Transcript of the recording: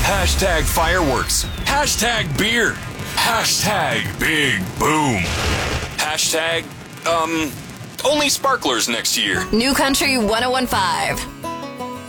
Hashtag fireworks. Hashtag beer. Hashtag big boom. Hashtag, only sparklers next year. New Country 1015.